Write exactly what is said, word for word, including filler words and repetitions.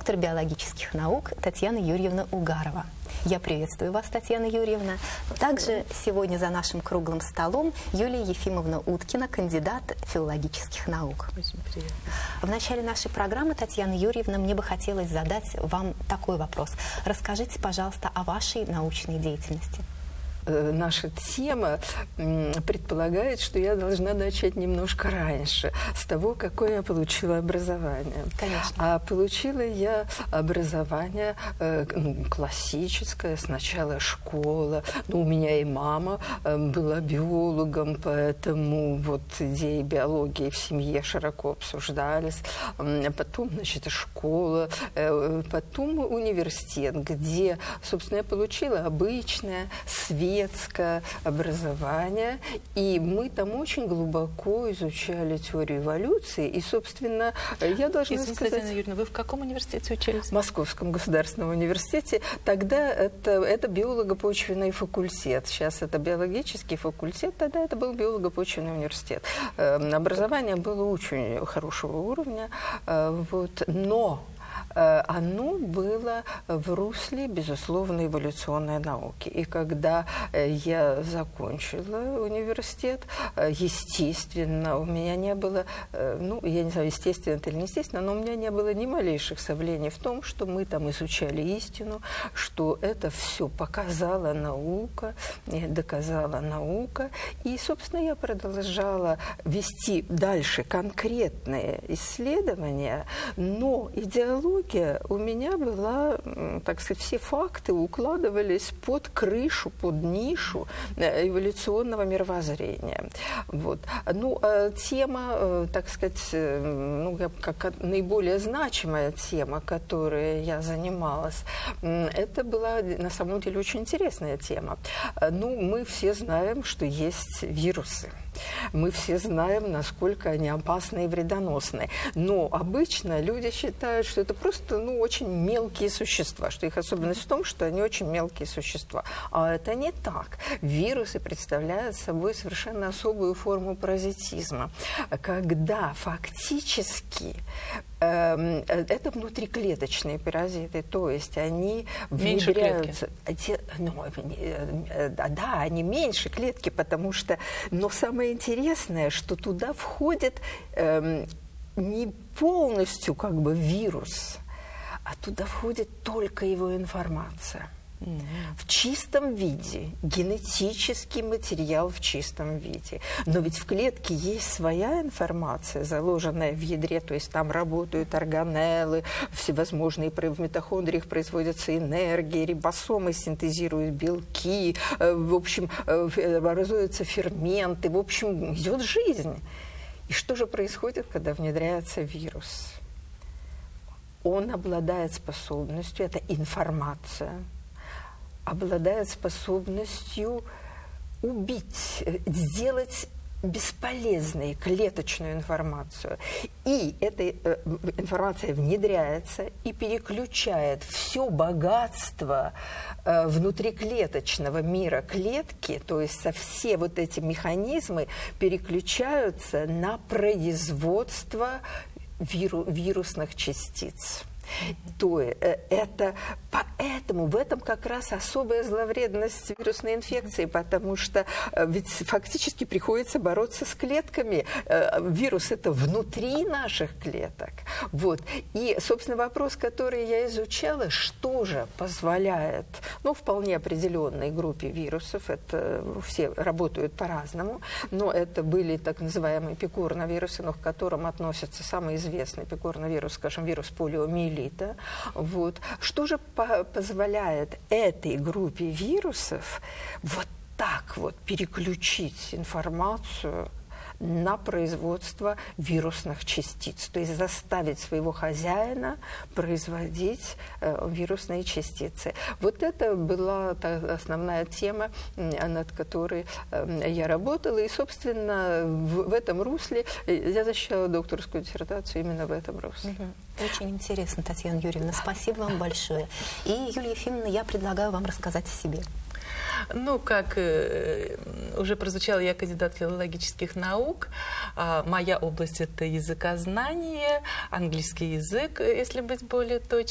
доктор биологических наук Татьяна Юрьевна Угарова. Я приветствую вас, Татьяна Юрьевна. Также сегодня за нашим круглым столом Юлия Ефимовна Уткина, кандидат филологических наук. Очень приятно. В начале нашей программы, Татьяна Юрьевна, мне бы хотелось задать вам такой вопрос. Расскажите, пожалуйста, о вашей научной деятельности. Наша тема предполагает, что я должна начать немножко раньше, с того, какое я получила образование. Конечно. А получила я образование э, классическое, сначала школа. Ну, у меня и мама э, была биологом, поэтому вот идеи биологии в семье широко обсуждались. Потом, значит, школа, э, потом университет, где, собственно, я получила обычное, светское, светское образование, и мы там очень глубоко изучали теорию эволюции, и, собственно, я должна Извините, сказать... Татьяна Юрьевна, вы в каком университете учились? В Московском государственном университете. Тогда это, это биолого-почвенный факультет, сейчас это биологический факультет, тогда это был биолого-почвенный университет. Образование было очень хорошего уровня, вот, но оно было в русле, безусловно, эволюционной науки. И когда я закончила университет, естественно, у меня не было, ну, я не знаю, естественно это или не естественно, но у меня не было ни малейших сомнений в том, что мы там изучали истину, что это все показала наука, доказала наука. И, собственно, я продолжала вести дальше конкретные исследования, но идеология у меня была, так сказать, все факты укладывались под крышу, под нишу эволюционного мировоззрения. Вот. Ну, тема, так сказать, ну, как наиболее значимая тема, которой я занималась, это была на самом деле очень интересная тема. Ну, мы все знаем, что есть вирусы. Мы все знаем, насколько они опасны и вредоносны. Но обычно люди считают, что это просто, ну, очень мелкие существа, что их особенность в том, что они очень мелкие существа. А это не так. Вирусы представляют собой совершенно особую форму паразитизма, когда фактически э, это внутриклеточные паразиты, то есть они внедряются... Ну, да, они меньше клетки, потому что... Но самое интересное, что туда входит э, не полностью как бы вирус, а туда входит только его информация. Mm-hmm. В чистом виде, генетический материал в чистом виде. Но ведь в клетке есть своя информация, заложенная в ядре, то есть там работают органеллы, всевозможные в митохондриях производятся энергии, рибосомы синтезируют белки, в общем, образуются ферменты, в общем, идет жизнь. И что же происходит, когда внедряется вирус? Он обладает способностью, это информация, обладает способностью убить, сделать бесполезной клеточную информацию. И эта э, информация внедряется и переключает все богатство э, внутриклеточного мира клетки, то есть со все вот эти механизмы переключаются на производство виру, вирусных частиц. То это поэтому в этом как раз особая зловредность вирусной инфекции, потому что ведь фактически приходится бороться с клетками. Вирус это внутри наших клеток. Вот. И, собственно, вопрос, который я изучала, что же позволяет, ну, вполне определенной группе вирусов, это все работают по-разному, но это были так называемые пикорновирусы, но к которым относится самый известный пикорновирус, скажем, вирус полиомиелита. Вот. Что же по позволяет этой группе вирусов вот так вот переключить информацию на производство вирусных частиц, то есть заставить своего хозяина производить э, вирусные частицы. Вот это была та основная тема, над которой э, я работала, и, собственно, в, в этом русле я защищала докторскую диссертацию именно в этом русле. Очень интересно, Татьяна Юрьевна, спасибо вам большое. И, Юлия Ефимовна, я предлагаю вам рассказать о себе. Ну, как э, уже прозвучало, я кандидат филологических наук. А, моя область – это языкознание, английский язык, если быть более точным.